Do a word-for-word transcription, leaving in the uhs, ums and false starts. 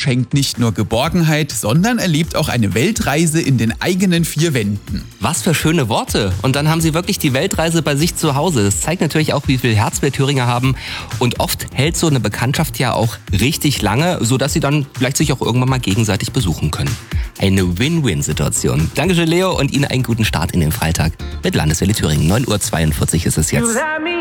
schenkt nicht nur Geborgenheit, sondern erlebt auch eine Weltreise in den eigenen vier Wänden. Was für schöne Worte. Und dann haben sie wirklich die Weltreise bei sich zu Hause. Das zeigt natürlich auch, wie viel Herz wir Thüringer haben. Und oft hält so eine Bekanntschaft ja auch richtig lange, sodass sie dann vielleicht sich auch irgendwann mal gegenseitig besuchen können. Eine Win-Win-Situation. Dankeschön, Leo, und Ihnen einen guten Start in den Freitag mit Landeswelle Thüringen. neun Uhr zweiundvierzig ist es jetzt.